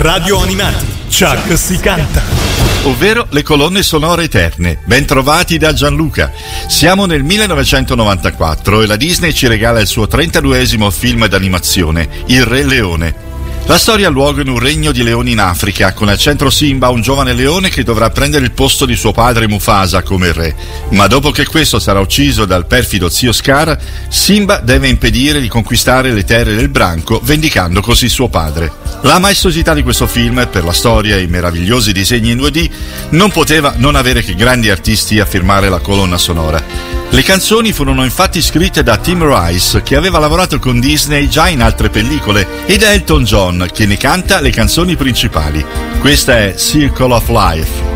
Radio Animati, Chuck si canta. Ovvero le colonne sonore eterne. Ben trovati da Gianluca. Siamo nel 1994 e la Disney ci regala il suo 32esimo film d'animazione, Il Re Leone. La storia ha luogo in un regno di leoni in Africa, con al centro Simba, un giovane leone che dovrà prendere il posto di suo padre Mufasa come re. Ma dopo che questo sarà ucciso dal perfido zio Scar, Simba deve impedire di conquistare le terre del branco, vendicando così suo padre. La maestosità di questo film, per la storia e i meravigliosi disegni in 2D, non poteva non avere che grandi artisti a firmare la colonna sonora. Le canzoni furono infatti scritte da Tim Rice, che aveva lavorato con Disney già in altre pellicole, e da Elton John, che ne canta le canzoni principali. Questa è Circle of Life.